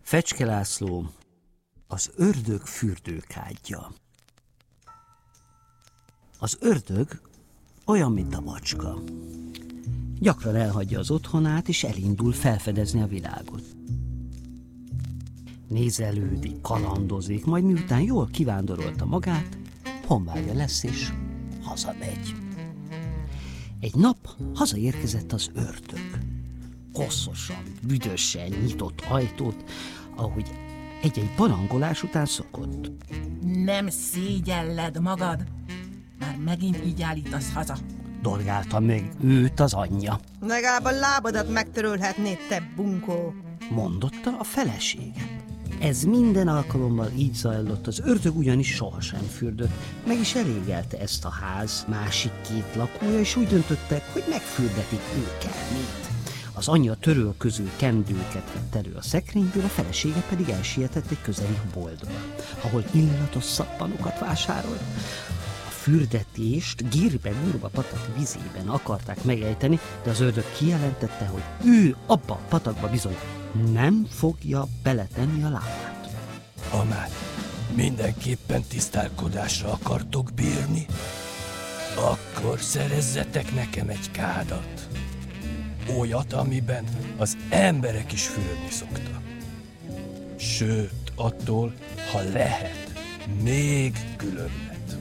Fecske László, az ördög fürdőkádja. Az ördög olyan, mint a macska. Gyakran elhagyja az otthonát, és elindul felfedezni a világot. Nézelődik, kalandozik, majd miután jól kivándorolta magát, honvágya lesz, és hazamegy. Egy nap hazaérkezett az ördög. Koszosan, büdösen nyitott ajtót, ahogy egy-egy barangolás után szokott. Nem szégyelled magad? Már megint így állítasz haza. Dorgálta meg őt az anyja. Legalább a lábadat megtörölhetnéd, te bunkó, mondotta a felesége. Ez minden alkalommal így zajlott, az ördög ugyanis sohasem fürdött. Meg is elégelte ezt a ház másik két lakója, és úgy döntöttek, hogy megfürdetik őket. Az anyja törölköző kendőket vett elő a szekrényből, a felesége pedig elsietett egy közeli boltba, ahol illatos szappanokat vásárolt. A fürdetést Gírbe-Gurba patak vizében akarták megejteni, de az ördög kijelentette, hogy ő abba a patakba bizony nem fogja beletenni a lábát. Ha mindenképpen tisztálkodásra akartok bírni, akkor szerezzetek nekem egy kádat. Olyat, amiben az emberek is fürödni szoktak. Sőt, attól, ha lehet, még különbet.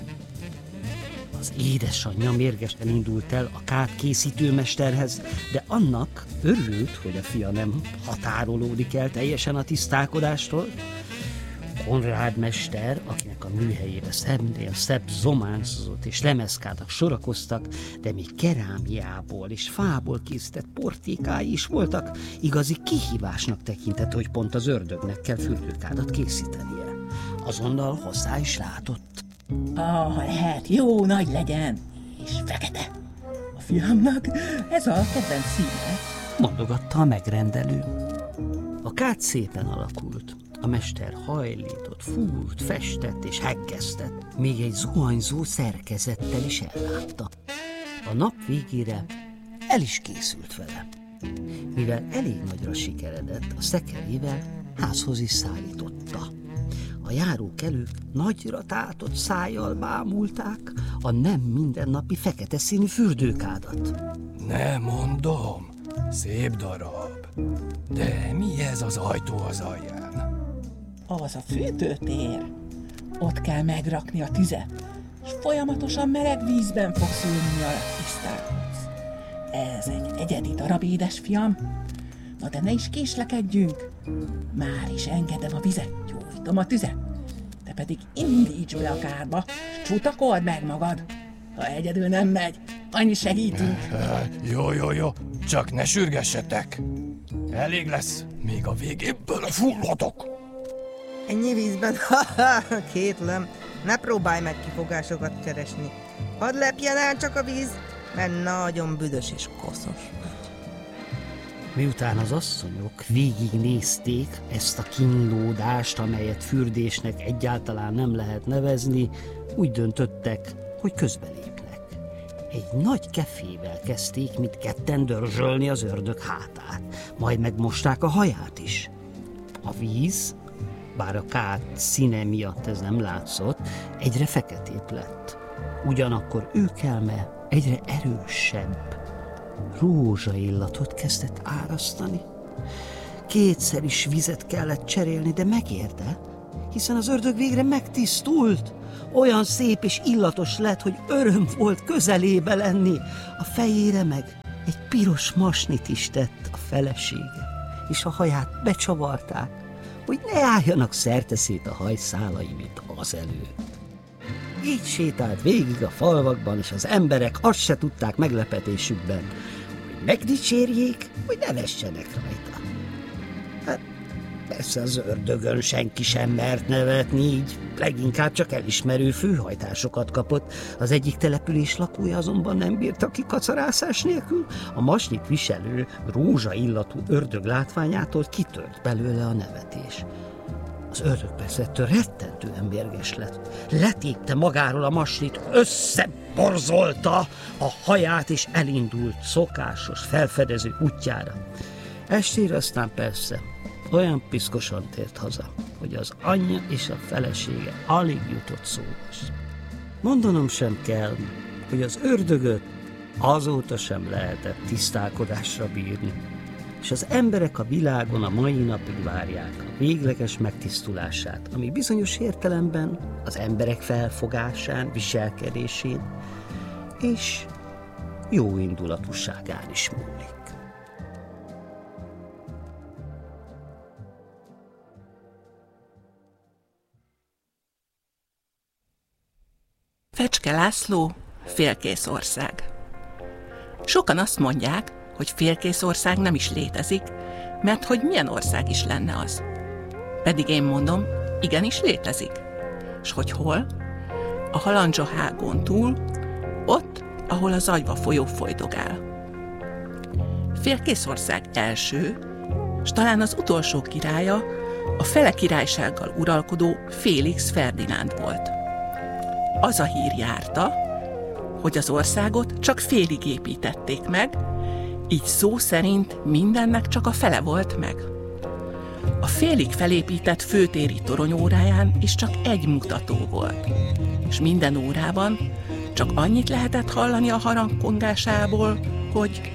Az édesanyja mérgesen indult el a kád készítőmesterhez, de annak örült, hogy a fia nem határolódik el teljesen a tisztálkodástól. Konrád mester, akinek a műhelyébe szebbnél szebb zománcozott és lemezkádak sorakoztak, de még kerámiából és fából készített portékái is voltak, igazi kihívásnak tekintett, hogy pont az ördögnek kell fürdőkádat készítenie. Azonnal hozzá is látott. Ha lehet, jó nagy legyen, és fekete. A fiamnak ez a kedvenc színe, mondogatta a megrendelő. A kád szépen alakult. A mester hajlított, fúrt, festett és heggeztett, még egy zuhanyzó szerkezettel is ellátta. A nap végére el is készült vele. Mivel elég nagyra sikeredett, a szekerével házhoz is szállította. A járókelők nagyra tátott szájjal bámulták a nem mindennapi fekete színű fürdőkádat. Ne mondom, szép darab, de mi ez az ajtó az alján? Az a fürdőtér. Ott kell megrakni a tüzet, és folyamatosan meleg vízben fogsz ülni, alatt tisztálkodsz. Ez egy egyedi darab, édesfiam. Na de ne is késlekedjünk. Már is engedem a vizet, gyújtom a tüzet. Te pedig indíts be a kádba, s csutakold meg magad. Ha egyedül nem megy, annyi segítünk. Jó, csak ne sürgessetek. Elég lesz, még a végéből fulladok. Ennyi vízben, kétlem, ne próbálj meg kifogásokat keresni. Hadd lepjen el csak a víz, mert nagyon büdös és koszos. Miután az asszonyok végignézték ezt a kínlódást, amelyet fürdésnek egyáltalán nem lehet nevezni, úgy döntöttek, hogy közbelépnek. Egy nagy kefével kezdték mindketten dörzsölni az ördög hátát, majd megmosták a haját is. A víz, bár a kád színe miatt ez nem látszott, egyre feketébb lett. Ugyanakkor őkelme egyre erősebb, rózsaillatot kezdett árasztani. Kétszer is vizet kellett cserélni, de megérte, hiszen az ördög végre megtisztult. Olyan szép és illatos lett, hogy öröm volt közelébe lenni. A fejére meg egy piros masnit is tett a felesége, és a haját becsavarták, hogy ne álljanak szerte-szét a hajszálai, mint azelőtt. Így sétált végig a falvakban, és az emberek azt se tudták meglepetésükben, hogy megdicsérjék, hogy nevessenek rajta. Hát persze az ördögön senki sem mert nevetni, így leginkább csak elismerő főhajtásokat kapott. Az egyik település lakója azonban nem bírta ki kacarászás nélkül. A masnit viselő, rózsaillatú ördög látványától kitört belőle a nevetés. Az ördög persze ettől rettentően mérges lett. Letépte magáról a masnit, összeborzolta a haját, és elindult szokásos felfedező útjára. Estére aztán persze olyan piszkosan tért haza, hogy az anyja és a felesége alig jutott szóhoz. Mondanom sem kell, hogy az ördögöt azóta sem lehetett tisztálkodásra bírni, és az emberek a világon a mai napig várják a végleges megtisztulását, ami bizonyos értelemben az emberek felfogásán, viselkedésén és jó indulatúságán is múlik. Fecske László, Félkész ország. Sokan azt mondják, hogy Félkész ország nem is létezik, mert hogy milyen ország is lenne az. Pedig én mondom, igenis létezik. S hogy hol? A Halandzsahágón túl, ott, ahol az Agyva folyó folydogál. Félkész ország első, s talán az utolsó királya a Fele királysággal uralkodó Félix Ferdinánd volt. Az a hír járta, hogy az országot csak félig építették meg, így szó szerint mindennek csak a fele volt meg. A félig felépített főtéri toronyóráján is csak egy mutató volt, és minden órában csak annyit lehetett hallani a harangkongásából, hogy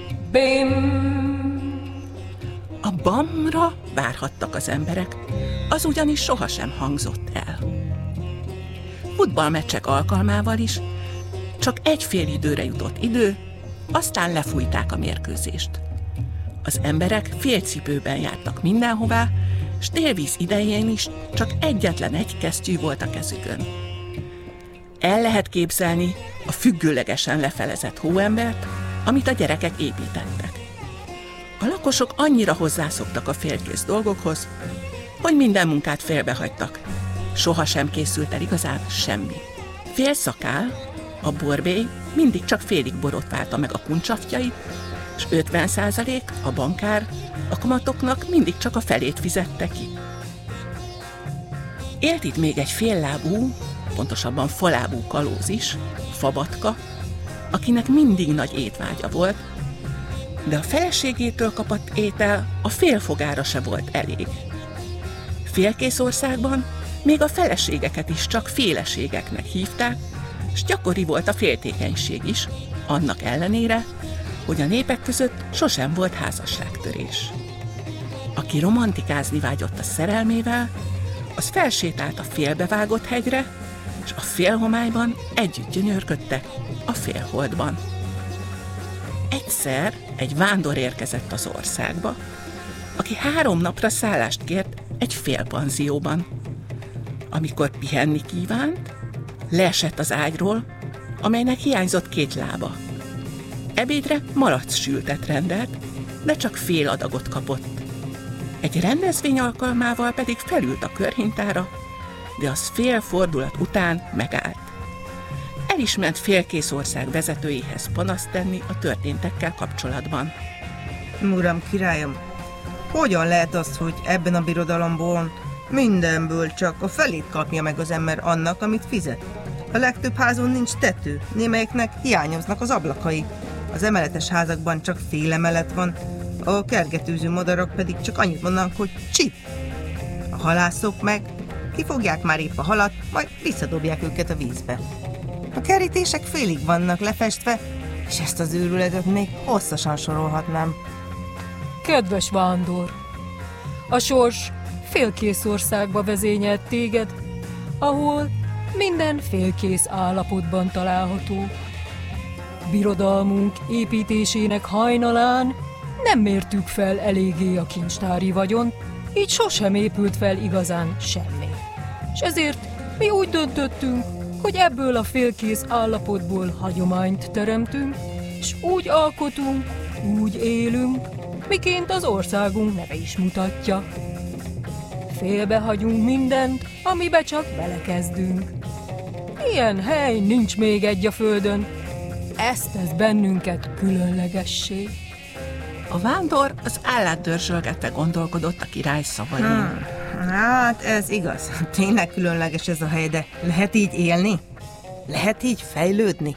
BIM! A bamra várhattak az emberek, az ugyanis sohasem hangzott el. Futballmeccsek alkalmával is csak egy fél időre jutott idő, aztán lefújták a mérkőzést. Az emberek félcipőben jártak mindenhová, s télvíz idején is csak egyetlen egy kesztyű volt a kezükön. El lehet képzelni a függőlegesen lefelezett hóembert, amit a gyerekek építettek. A lakosok annyira hozzászoktak a félkész dolgokhoz, hogy minden munkát félbehagytak. Soha sem készült el igazán semmi. Félszakál, a borbély mindig csak félig borotválta meg a kuncsaftjait, és 50% a bankár a kamatoknak mindig csak a felét fizette ki. Élt itt még egy féllábú, pontosabban falábú kalóz is, Fabatka, akinek mindig nagy étvágya volt, de a feleségétől kapott étel a félfogára se volt elég. Félkész országban még a feleségeket is csak féleségeknek hívták, s gyakori volt a féltékenység is, annak ellenére, hogy a népek között sosem volt házasságtörés. Aki romantikázni vágyott a szerelmével, az felsétált a félbevágott hegyre, és a félhomályban együtt gyönyörködtek a félholdban. Egyszer egy vándor érkezett az országba, aki 3 napra szállást kért egy félpanzióban. Amikor pihenni kívánt, leesett az ágyról, amelynek hiányzott 2 lába. Ebédre malacssültet rendelt, de csak fél adagot kapott. Egy rendezvény alkalmával pedig felült a körhintára, de az fél fordulat után megállt. El is ment Félkész ország vezetőjéhez panaszt tenni a történtekkel kapcsolatban. Uram, királyom, hogyan lehet az, hogy ebben a birodalomból mindenből csak a felét kapja meg az ember annak, amit fizet? A legtöbb házon nincs tető, némelyiknek hiányoznak az ablakai. Az emeletes házakban csak fél emelet van, a kergetőző madarak pedig csak annyit mondanak, hogy csip. A halászok meg kifogják már épp a halat, majd visszadobják őket a vízbe. A kerítések félig vannak lefestve, és ezt az őrületet még hosszasan sorolhatnám. Kedves vándor, a sors Félkész országba vezényelt téged, ahol minden félkész állapotban található. Birodalmunk építésének hajnalán nem mértük fel eléggé a kincstári vagyont, így sosem épült fel igazán semmi. És ezért mi úgy döntöttünk, hogy ebből a félkész állapotból hagyományt teremtünk, és úgy alkotunk, úgy élünk, miként az országunk neve is mutatja. Félbehagyunk mindent, amibe csak belekezdünk. Ilyen hely nincs még egy a földön. Ez tesz bennünket különlegessé. A vándor az állát dörzsölgetve gondolkodott a király szavain. Hát ez igaz. Tényleg különleges ez a hely, de lehet így élni? Lehet így fejlődni?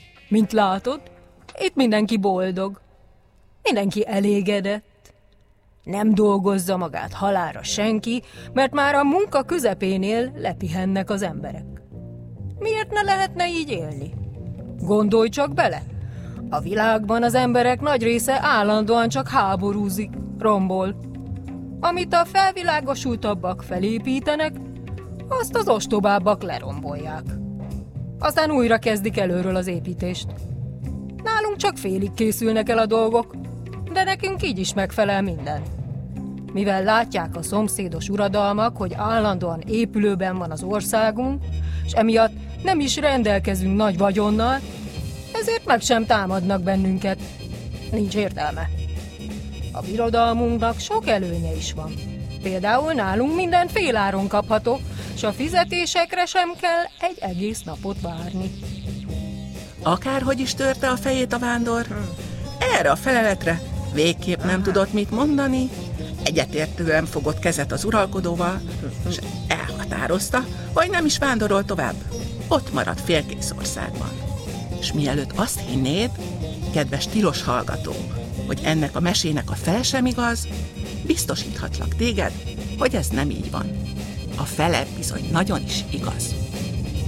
Mint látod, itt mindenki boldog. Mindenki elégedett. Nem dolgozza magát halálra senki, mert már a munka közepénél lepihennek az emberek. Miért ne lehetne így élni? Gondolj csak bele! A világban az emberek nagy része állandóan csak háborúzik, rombol. Amit a felvilágosultabbak felépítenek, azt az ostobábbak lerombolják. Aztán újra kezdik előről az építést. Nálunk csak félig készülnek el a dolgok, de nekünk így is megfelel minden. Mivel látják a szomszédos uradalmak, hogy állandóan épülőben van az országunk, és emiatt nem is rendelkezünk nagy vagyonnal, ezért meg sem támadnak bennünket. Nincs értelme. A birodalmunknak sok előnye is van. Például nálunk minden féláron kapható, és a fizetésekre sem kell egy egész napot várni. Akárhogy is törte a fejét a vándor, erre a feleletre végképp nem tudott mit mondani, egyetértően fogott kezet az uralkodóval, és elhatározta, hogy nem is vándorol tovább. Ott maradt félkész országban. És mielőtt azt hinnéd, kedves tilos hallgató, hogy ennek a mesének a fele sem igaz, biztosíthatlak téged, hogy ez nem így van. A fele bizony nagyon is igaz.